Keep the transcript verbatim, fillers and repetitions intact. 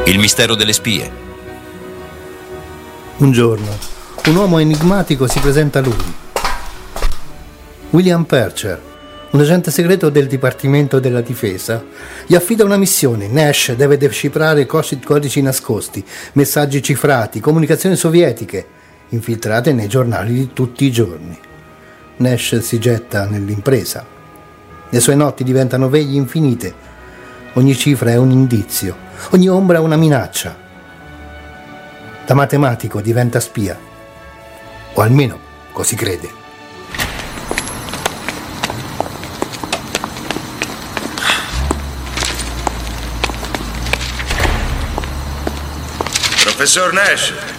Il mistero delle spie. Un giorno, un uomo enigmatico si presenta a lui. William Percher, un agente segreto del Dipartimento della Difesa, gli affida una missione. Nash deve decifrare codici nascosti, messaggi cifrati, comunicazioni sovietiche, infiltrate nei giornali di tutti i giorni. Nash si getta nell'impresa. Le sue notti diventano veglie infinite. Ogni cifra è un indizio, ogni ombra è una minaccia. Da matematico diventa spia, o almeno così crede. Professor Nash,